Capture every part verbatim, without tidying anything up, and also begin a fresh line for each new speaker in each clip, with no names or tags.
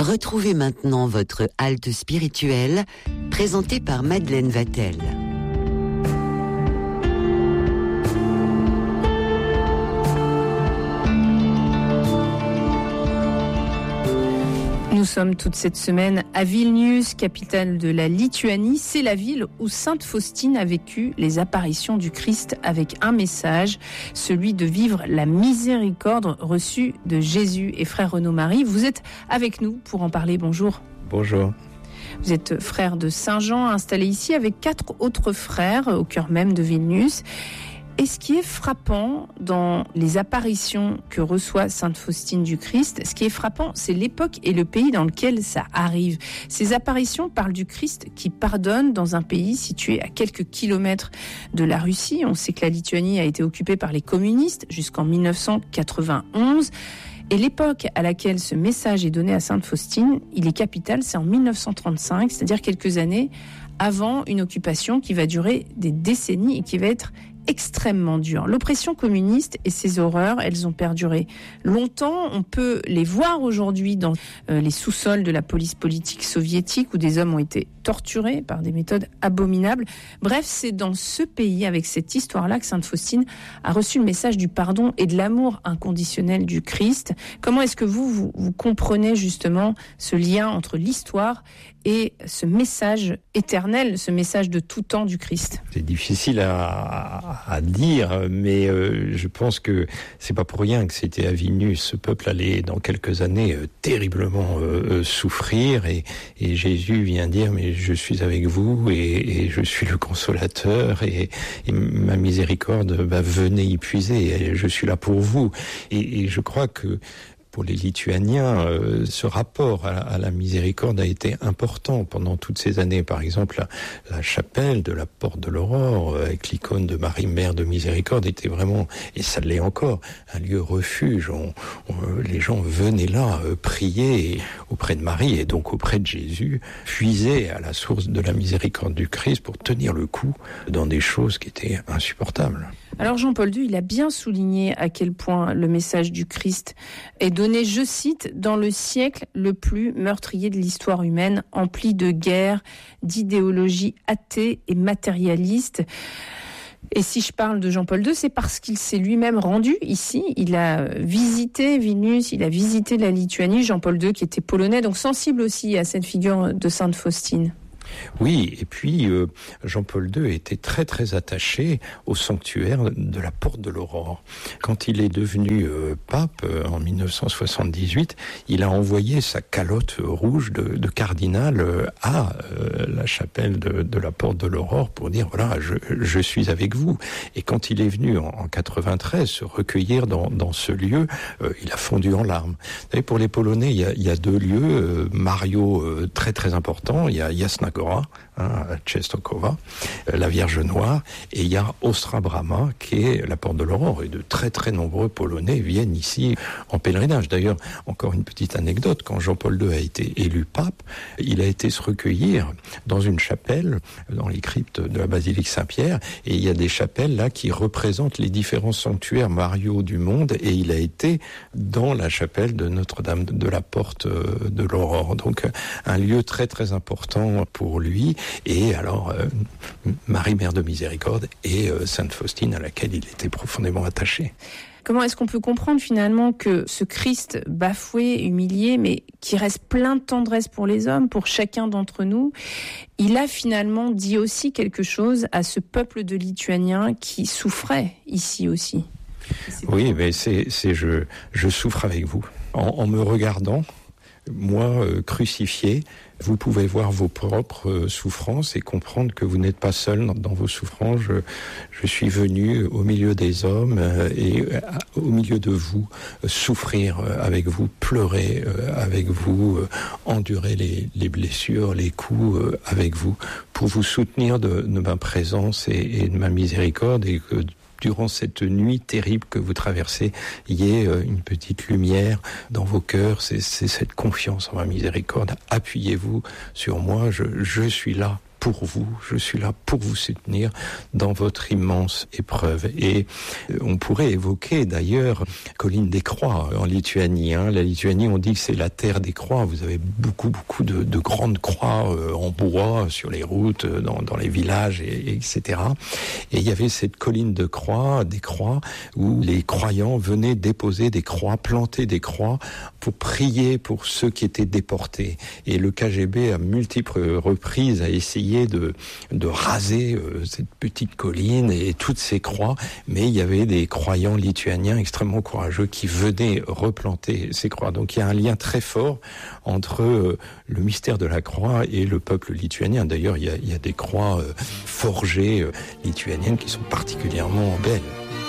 Retrouvez maintenant votre halte spirituelle, présentée par Madeleine Vatel.
Nous sommes toute cette semaine à Vilnius, capitale de la Lituanie. C'est la ville où Sainte Faustine a vécu les apparitions du Christ avec un message, celui de vivre la miséricorde reçue de Jésus. Et frère Renaud Marie, vous êtes avec nous pour en parler. Bonjour.
Bonjour.
Vous êtes frère de Saint-Jean, installé ici avec quatre autres frères au cœur même de Vilnius. Et ce qui est frappant dans les apparitions que reçoit Sainte Faustine du Christ, ce qui est frappant, c'est l'époque et le pays dans lequel ça arrive. Ces apparitions parlent du Christ qui pardonne dans un pays situé à quelques kilomètres de la Russie. On sait que la Lituanie a été occupée par les communistes jusqu'en dix-neuf cent quatre-vingt-onze. Et l'époque à laquelle ce message est donné à Sainte Faustine, il est capital, c'est en dix-neuf cent trente-cinq, c'est-à-dire quelques années avant une occupation qui va durer des décennies et qui va être extrêmement dur. L'oppression communiste et ses horreurs, elles ont perduré longtemps. On peut les voir aujourd'hui dans euh, les sous-sols de la police politique soviétique où des hommes ont été torturés par des méthodes abominables. Bref, c'est dans ce pays, avec cette histoire-là, que Sainte Faustine a reçu le message du pardon et de l'amour inconditionnel du Christ. Comment est-ce que vous, vous, vous comprenez justement ce lien entre l'histoire et ce message éternel, ce message de tout temps du Christ?
C'est difficile à, à dire, mais euh, je pense que c'est pas pour rien que c'était à Vilnius. Ce peuple allait dans quelques années euh, terriblement euh, souffrir, et, et Jésus vient dire mais je suis avec vous et, et je suis le consolateur et, et ma miséricorde, bah, venez y puiser. Et je suis là pour vous. Et, et je crois que pour les Lituaniens, euh, ce rapport à, à la miséricorde a été important pendant toutes ces années. Par exemple, la, la chapelle de la Porte de l'Aurore, euh, avec l'icône de Marie, Mère de Miséricorde, était vraiment, et ça l'est encore, un lieu refuge. On, on, les gens venaient là euh, prier auprès de Marie et donc auprès de Jésus, puiser à la source de la miséricorde du Christ pour tenir le coup dans des choses qui étaient insupportables.
Alors Jean-Paul deux, il a bien souligné à quel point le message du Christ est donné, je cite, dans le siècle le plus meurtrier de l'histoire humaine, empli de guerres, d'idéologies athées et matérialistes. Et si je parle de Jean-Paul deux, c'est parce qu'il s'est lui-même rendu ici. Il a visité Vilnius, il a visité la Lituanie. Jean-Paul deux qui était polonais, donc sensible aussi à cette figure de Sainte Faustine.
Oui, et puis euh, Jean-Paul deux était très très attaché au sanctuaire de la Porte de l'Aurore. Quand il est devenu euh, pape euh, en dix-neuf cent soixante-dix-huit, il a envoyé sa calotte rouge de, de cardinal euh, à euh, la chapelle de, de la Porte de l'Aurore pour dire voilà, je, je suis avec vous. Et quand il est venu en, en quatre-vingt-treize se recueillir dans, dans ce lieu, euh, il a fondu en larmes. Vous savez, pour les Polonais, il y a, il y a deux lieux, euh, Mario euh, très très important, il y a Jasna Góra, hein, à Częstochowa, euh, la Vierge Noire, et il y a Ostra Brama, qui est la Porte de l'Aurore, et de très très nombreux Polonais viennent ici en pèlerinage. D'ailleurs, encore une petite anecdote, quand Jean-Paul deux a été élu pape, il a été se recueillir dans une chapelle, dans les cryptes de la basilique Saint-Pierre, et il y a des chapelles là qui représentent les différents sanctuaires mariaux du monde, et il a été dans la chapelle de Notre-Dame de la Porte de l'Aurore. Donc un lieu très très important pour lui, et alors euh, Marie, Mère de Miséricorde, et euh, Sainte Faustine, à laquelle il était profondément attaché.
Comment est-ce qu'on peut comprendre finalement que ce Christ bafoué, humilié, mais qui reste plein de tendresse pour les hommes, pour chacun d'entre nous, il a finalement dit aussi quelque chose à ce peuple de Lituaniens qui souffrait ici aussi?
Oui, mais c'est, c'est je, je souffre avec vous. En, en me regardant, moi, euh, crucifié, vous pouvez voir vos propres euh, souffrances et comprendre que vous n'êtes pas seul dans, dans vos souffrances. Je, je suis venu au milieu des hommes euh, et euh, au milieu de vous, euh, souffrir euh, avec vous, pleurer euh, avec vous, euh, endurer les, les blessures, les coups euh, avec vous, pour vous soutenir de, de ma présence et, et de ma miséricorde, et que durant cette nuit terrible que vous traversez, il y ait une petite lumière dans vos cœurs. C'est, c'est cette confiance en ma miséricorde. Appuyez-vous sur moi, je, je suis là pour vous, je suis là pour vous soutenir dans votre immense épreuve. Et on pourrait évoquer d'ailleurs Colline des Croix en Lituanie. Hein. La Lituanie, on dit que c'est la terre des croix. Vous avez beaucoup, beaucoup de, de grandes croix euh, en bois sur les routes, dans, dans les villages, et, etc. Et il y avait cette colline de croix, des croix, où les croyants venaient déposer des croix, planter des croix pour prier pour ceux qui étaient déportés. Et le K G B, à multiples reprises, a essayé de, de raser euh, cette petite colline et toutes ces croix, mais il y avait des croyants lituaniens extrêmement courageux qui venaient replanter ces croix. Donc il y a un lien très fort entre euh, le mystère de la croix et le peuple lituanien. D'ailleurs, il y a, il y a des croix euh, forgées euh, lituaniennes qui sont particulièrement belles.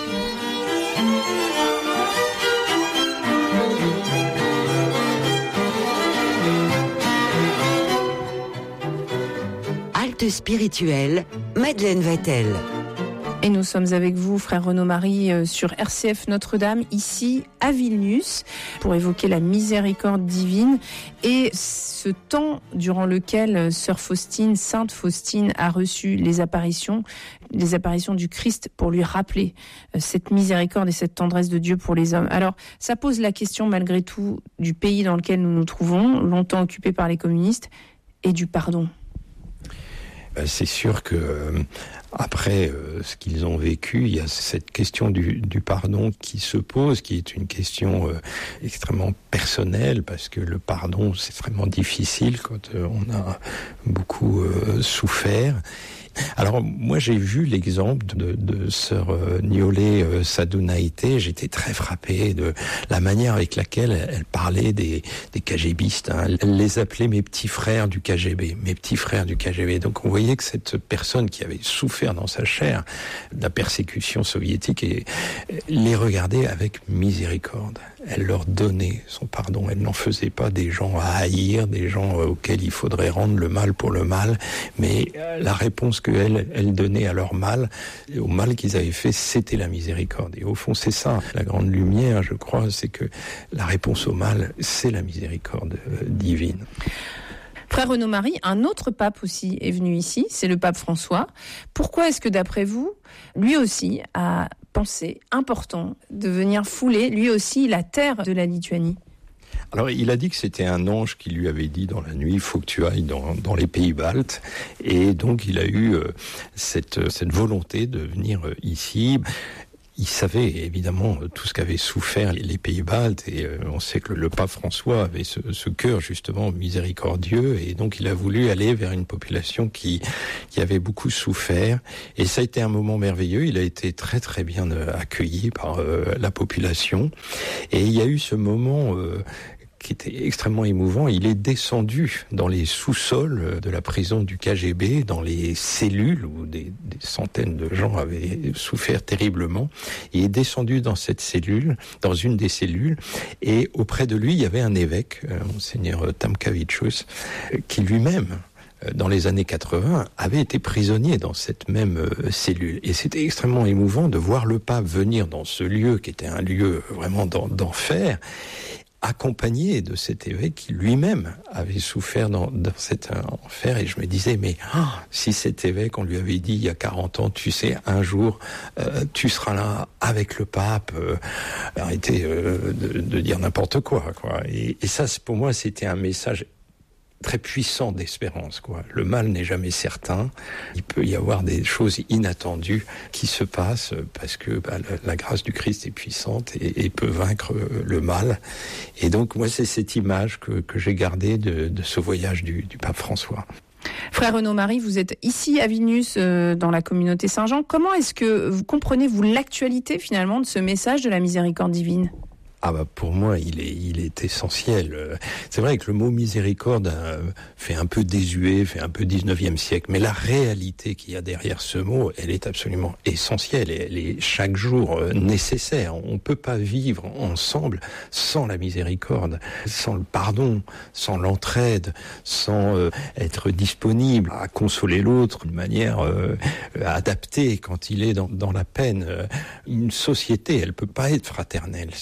Halte spirituelle, Madeleine Vatel.
Et nous sommes avec vous, frère Renaud-Marie, sur R C F Notre-Dame, ici à Vilnius, pour évoquer la miséricorde divine et ce temps durant lequel sœur Faustine, sainte Faustine, a reçu les apparitions, les apparitions du Christ pour lui rappeler cette miséricorde et cette tendresse de Dieu pour les hommes. Alors, ça pose la question malgré tout du pays dans lequel nous nous trouvons, longtemps occupé par les communistes, et du pardon.
C'est sûr que euh, après euh, ce qu'ils ont vécu, il y a cette question du, du pardon qui se pose, qui est une question euh, extrêmement personnelle, parce que le pardon, c'est extrêmement difficile quand euh, on a beaucoup euh, souffert. Alors moi j'ai vu l'exemple de, de sœur euh, Niolé euh, Sadounaïté. J'étais très frappé de la manière avec laquelle elle, elle parlait des, des KGBistes. Hein. Elle les appelait mes petits frères du K G B, mes petits frères du K G B. Donc on voyait que cette personne qui avait souffert dans sa chair de la persécution soviétique et, les regardait avec miséricorde. Elle leur donnait son pardon. Elle n'en faisait pas des gens à haïr, des gens euh, auxquels il faudrait rendre le mal pour le mal, mais euh, la réponse qu'elle elle donnait à leur mal, au mal qu'ils avaient fait, c'était la miséricorde. Et au fond, c'est ça, la grande lumière, je crois, c'est que la réponse au mal, c'est la miséricorde euh, divine.
Frère Renaud-Marie, un autre pape aussi est venu ici, c'est le pape François. Pourquoi est-ce que, d'après vous, lui aussi a pensé important de venir fouler, lui aussi, la terre de la Lituanie ?
Alors, il a dit que c'était un ange qui lui avait dit dans la nuit, il faut que tu ailles dans, dans les pays baltes. Et donc, il a eu euh, cette, cette volonté de venir euh, ici. Il savait évidemment tout ce qu'avaient souffert les pays baltes et euh, on sait que le, le pape François avait ce, ce cœur justement miséricordieux et donc il a voulu aller vers une population qui, qui avait beaucoup souffert et ça a été un moment merveilleux. Il a été très très bien euh, accueilli par euh, la population et il y a eu ce moment euh, qui était extrêmement émouvant. Il est descendu dans les sous-sols de la prison du K G B, dans les cellules où des, des centaines de gens avaient souffert terriblement. Il est descendu dans cette cellule, dans une des cellules, et auprès de lui, il y avait un évêque, euh, Monseigneur Tamkavicius, euh, qui lui-même, dans les années quatre-vingts, avait été prisonnier dans cette même euh, cellule. Et c'était extrêmement émouvant de voir le pape venir dans ce lieu qui était un lieu vraiment d'en, d'enfer, accompagné de cet évêque qui lui-même avait souffert dans, dans cet enfer. Et je me disais, mais oh, si cet évêque, on lui avait dit il y a quarante ans, tu sais, un jour, euh, tu seras là avec le pape, euh, arrêtez euh, de, de dire n'importe quoi, quoi. Et, et ça, pour moi, c'était un message très puissant d'espérance, quoi. Le mal n'est jamais certain. Il peut y avoir des choses inattendues qui se passent parce que bah, la, la grâce du Christ est puissante et, et peut vaincre le mal. Et donc, moi, c'est cette image que, que j'ai gardée de, de ce voyage du, du pape François.
Frère Renaud-Marie, vous êtes ici à Vilnius, euh, dans la communauté Saint-Jean. Comment est-ce que vous comprenez, vous, l'actualité, finalement, de ce message de la miséricorde divine ?
Ah bah pour moi, il est, il est essentiel. C'est vrai que le mot miséricorde a fait un peu désuet, fait un peu dix-neuvième siècle, mais la réalité qu'il y a derrière ce mot, elle est absolument essentielle et elle est chaque jour nécessaire. On ne peut pas vivre ensemble sans la miséricorde, sans le pardon, sans l'entraide, sans euh, être disponible à consoler l'autre d'une manière euh, adaptée quand il est dans, dans la peine. Une société, elle peut pas être fraternelle s'il n'y a pas de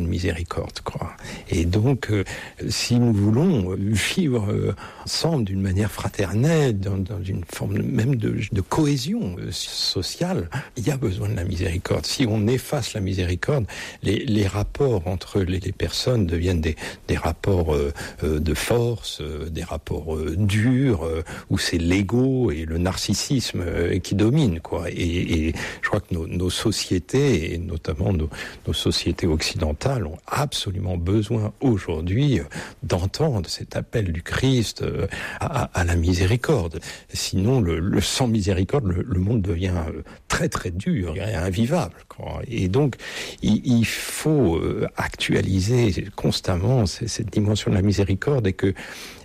de miséricorde, quoi. Et donc, euh, si nous voulons vivre euh, ensemble d'une manière fraternelle, dans, dans une forme même de, de cohésion euh, sociale, il y a besoin de la miséricorde. Si on efface la miséricorde, les, les rapports entre les, les personnes deviennent des, des rapports euh, euh, de force, euh, des rapports euh, durs, euh, où c'est l'ego et le narcissisme euh, qui dominent, quoi. Et, et je crois que nos, nos sociétés, et notamment nos, nos sociétés occidentales, ont absolument besoin aujourd'hui d'entendre cet appel du Christ euh, à, à la miséricorde. Sinon, le, le sans miséricorde, le, le monde devient très très dur, invivable, quoi. Et donc, il, il faut actualiser constamment cette dimension de la miséricorde, et que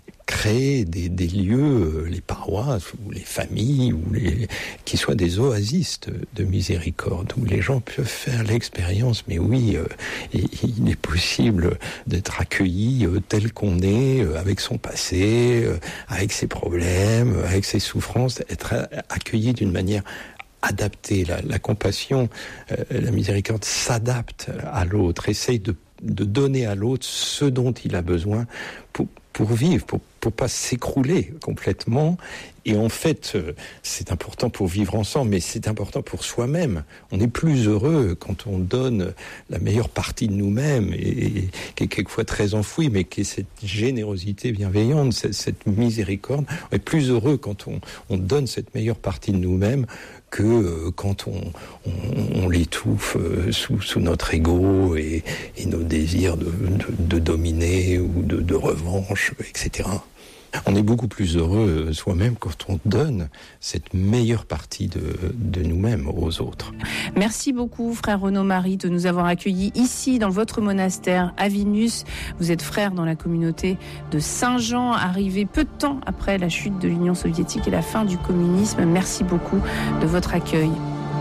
créer des, des lieux, les paroisses ou les familles, ou les, qui soient des oasis de, de miséricorde, où les gens peuvent faire l'expérience. Mais oui, euh, il, il est possible d'être accueilli euh, tel qu'on est, euh, avec son passé, euh, avec ses problèmes, avec ses souffrances, être accueilli d'une manière adaptée. La, la compassion, euh, la miséricorde s'adapte à l'autre, essaye de, de donner à l'autre ce dont il a besoin pour pour vivre, pour pour pas s'écrouler complètement. Et en fait, c'est important pour vivre ensemble, mais c'est important pour soi-même. On est plus heureux quand on donne la meilleure partie de nous-mêmes, et, et qui est quelquefois très enfouie, mais qui est cette générosité bienveillante, cette, cette miséricorde. On est plus heureux quand on, on donne cette meilleure partie de nous-mêmes que euh, quand on, on, on l'étouffe euh, sous, sous notre ego et, et nos désirs de, de, de dominer ou de, de revanche, et cetera. On est beaucoup plus heureux soi-même quand on donne cette meilleure partie de, de nous-mêmes aux autres.
Merci beaucoup, frère Renaud Marie, de nous avoir accueillis ici dans votre monastère à Vilnius. Vous êtes frère dans la communauté de Saint-Jean, arrivé peu de temps après la chute de l'Union soviétique et la fin du communisme. Merci beaucoup de votre accueil.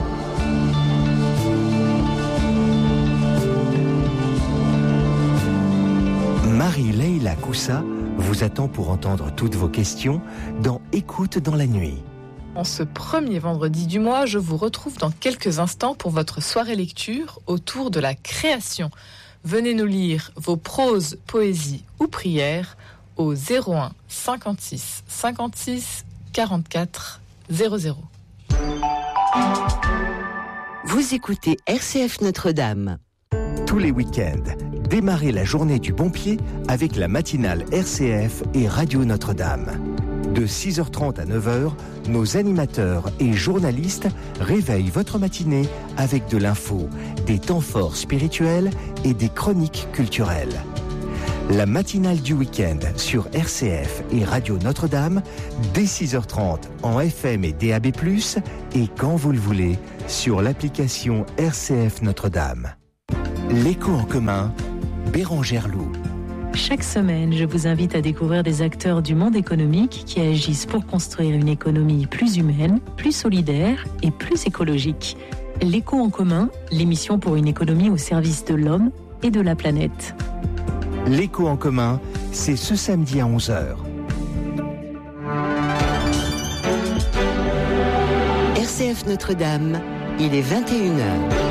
Marie-Leila Koussa vous attend pour entendre toutes vos questions dans Écoute dans la nuit.
En ce premier vendredi du mois, je vous retrouve dans quelques instants pour votre soirée lecture autour de la création. Venez nous lire vos proses, poésies ou prières au zéro un cinquante-six cinquante-six quarante-quatre zéro zéro.
Vous écoutez R C F Notre-Dame.
Tous les week-ends, démarrez la journée du bon pied avec la matinale R C F et Radio Notre-Dame. De six heures trente à neuf heures, nos animateurs et journalistes réveillent votre matinée avec de l'info, des temps forts spirituels et des chroniques culturelles. La matinale du week-end sur R C F et Radio Notre-Dame, dès six heures trente en F M et D A B plus, et quand vous le voulez, sur l'application R C F Notre-Dame. L'écho en commun, Bérangère Loup.
Chaque semaine, je vous invite à découvrir des acteurs du monde économique qui agissent pour construire une économie plus humaine, plus solidaire et plus écologique. L'écho en commun, l'émission pour une économie au service de l'homme et de la planète.
L'écho en commun, c'est ce samedi à onze heures.
R C F Notre-Dame, il est vingt et une heures.